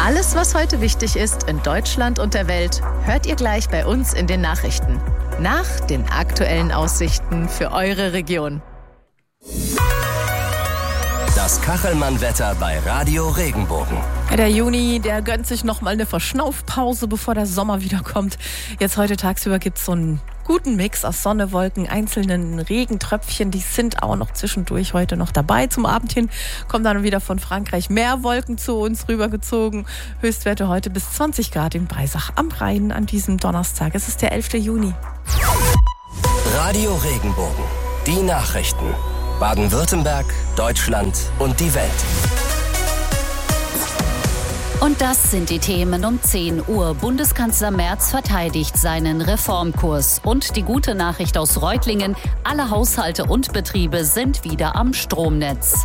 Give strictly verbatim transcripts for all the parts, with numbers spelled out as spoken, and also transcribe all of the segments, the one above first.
Alles, was heute wichtig ist in Deutschland und der Welt, hört ihr gleich bei uns in den Nachrichten. Nach den aktuellen Aussichten für eure Region. Das Kachelmann-Wetter bei Radio Regenbogen. Der Juni, der gönnt sich noch mal eine Verschnaufpause, bevor der Sommer wiederkommt. Jetzt heute tagsüber gibt es so einen guten Mix aus Sonne, Wolken, einzelnen Regentröpfchen. Die sind auch noch zwischendurch heute noch dabei. Zum Abend hin kommen dann wieder von Frankreich mehr Wolken zu uns rübergezogen. Höchstwerte heute bis zwanzig Grad in Breisach am Rhein an diesem Donnerstag. Es ist der elfte Juni. Radio Regenbogen. Die Nachrichten. Baden-Württemberg, Deutschland und die Welt. Und das sind die Themen um zehn Uhr. Bundeskanzler Merz verteidigt seinen Reformkurs. Und die gute Nachricht aus Reutlingen: Alle Haushalte und Betriebe sind wieder am Stromnetz.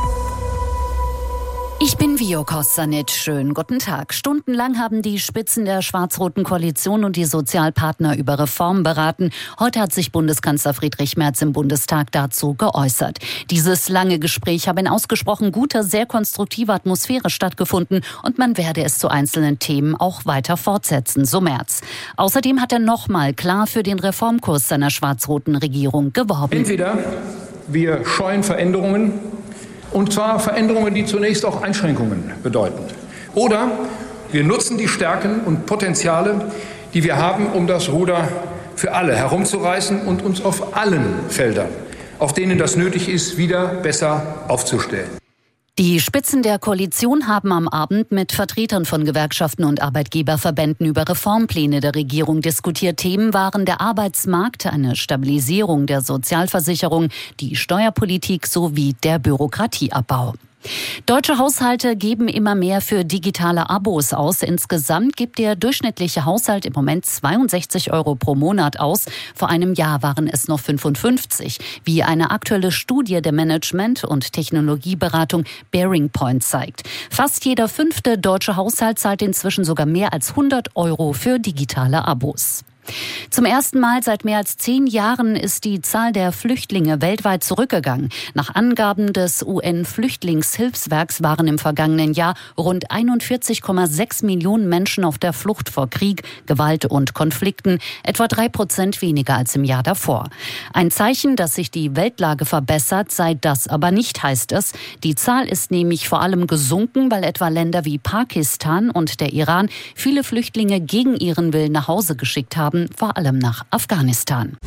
Ich bin Vio Kostanic. Schönen guten Tag. Stundenlang haben die Spitzen der schwarz-roten Koalition und die Sozialpartner über Reformen beraten. Heute hat sich Bundeskanzler Friedrich Merz im Bundestag dazu geäußert. Dieses lange Gespräch habe in ausgesprochen guter, sehr konstruktiver Atmosphäre stattgefunden und man werde es zu einzelnen Themen auch weiter fortsetzen, so Merz. Außerdem hat er nochmal klar für den Reformkurs seiner schwarz-roten Regierung geworben. Entweder wir scheuen Veränderungen, und zwar Veränderungen, die zunächst auch Einschränkungen bedeuten. Oder wir nutzen die Stärken und Potenziale, die wir haben, um das Ruder für alle herumzureißen und uns auf allen Feldern, auf denen das nötig ist, wieder besser aufzustellen. Die Spitzen der Koalition haben am Abend mit Vertretern von Gewerkschaften und Arbeitgeberverbänden über Reformpläne der Regierung diskutiert. Themen waren der Arbeitsmarkt, eine Stabilisierung der Sozialversicherung, die Steuerpolitik sowie der Bürokratieabbau. Deutsche Haushalte geben immer mehr für digitale Abos aus. Insgesamt gibt der durchschnittliche Haushalt im Moment zweiundsechzig Euro pro Monat aus. Vor einem Jahr waren es noch fünfundfünfzig, wie eine aktuelle Studie der Management- und Technologieberatung Bearing Point zeigt. Fast jeder fünfte deutsche Haushalt zahlt inzwischen sogar mehr als hundert Euro für digitale Abos. Zum ersten Mal seit mehr als zehn Jahren ist die Zahl der Flüchtlinge weltweit zurückgegangen. Nach Angaben des U N-Flüchtlingshilfswerks waren im vergangenen Jahr rund einundvierzig Komma sechs Millionen Menschen auf der Flucht vor Krieg, Gewalt und Konflikten, etwa drei Prozent weniger als im Jahr davor. Ein Zeichen, dass sich die Weltlage verbessert, sei das aber nicht, heißt es. Die Zahl ist nämlich vor allem gesunken, weil etwa Länder wie Pakistan und der Iran viele Flüchtlinge gegen ihren Willen nach Hause geschickt haben, vor allem nach Afghanistan.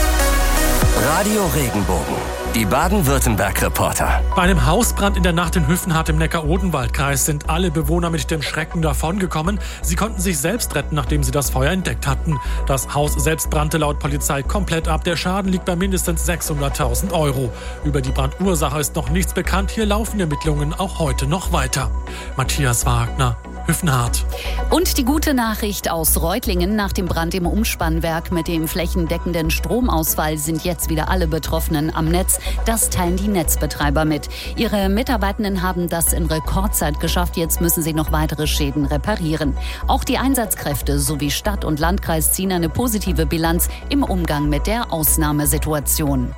Radio Regenbogen, die Baden-Württemberg-Reporter. Bei einem Hausbrand in der Nacht in Hüffenhardt im Neckar-Odenwald-Kreis sind alle Bewohner mit dem Schrecken davongekommen. Sie konnten sich selbst retten, nachdem sie das Feuer entdeckt hatten. Das Haus selbst brannte laut Polizei komplett ab. Der Schaden liegt bei mindestens sechshunderttausend Euro. Über die Brandursache ist noch nichts bekannt. Hier laufen Ermittlungen auch heute noch weiter. Matthias Wagner, Hüffenhardt. Und die gute Nachricht aus Reutlingen: Nach dem Brand im Umspannwerk mit dem flächendeckenden Stromausfall sind jetzt wieder alle Betroffenen am Netz. Das teilen die Netzbetreiber mit. Ihre Mitarbeitenden haben das in Rekordzeit geschafft. Jetzt müssen sie noch weitere Schäden reparieren. Auch die Einsatzkräfte sowie Stadt und Landkreis ziehen eine positive Bilanz im Umgang mit der Ausnahmesituation.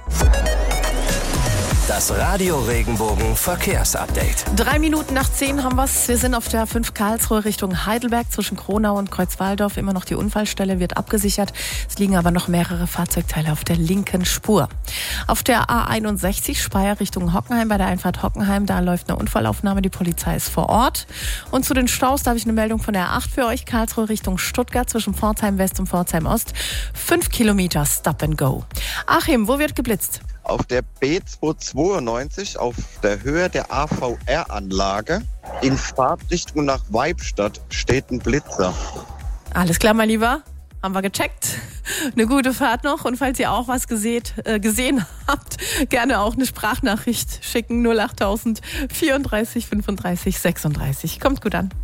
Das Radio Regenbogen Verkehrsupdate. Drei Minuten nach zehn haben wir's. Wir sind auf der fünf Karlsruhe Richtung Heidelberg zwischen Kronau und Kreuzwaldorf. Immer noch die Unfallstelle wird abgesichert. Es liegen aber noch mehrere Fahrzeugteile auf der linken Spur. Auf der A einundsechzig Speyer Richtung Hockenheim bei der Einfahrt Hockenheim. Da läuft eine Unfallaufnahme. Die Polizei ist vor Ort. Und zu den Staus, da habe ich eine Meldung von der A acht für euch. Karlsruhe Richtung Stuttgart zwischen Pforzheim West und Pforzheim Ost. Fünf Kilometer Stop and Go. Achim, wo wird geblitzt? Auf der B zweihundertzweiundneunzig auf der Höhe der A V R-Anlage in Fahrtrichtung nach Weibstadt steht ein Blitzer. Alles klar, mein Lieber. Haben wir gecheckt. Eine gute Fahrt noch. Und falls ihr auch was gesehen, äh, gesehen habt, gerne auch eine Sprachnachricht schicken. null achttausend vierunddreißig fünfunddreißig sechsunddreißig. Kommt gut an.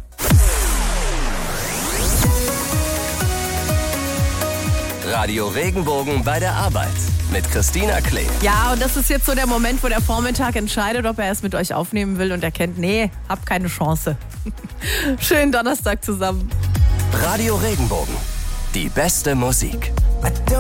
Radio Regenbogen bei der Arbeit mit Christina Klee. Ja, und das ist jetzt so der Moment, wo der Vormittag entscheidet, ob er es mit euch aufnehmen will und erkennt, nee, hab keine Chance. Schönen Donnerstag zusammen. Radio Regenbogen, die beste Musik.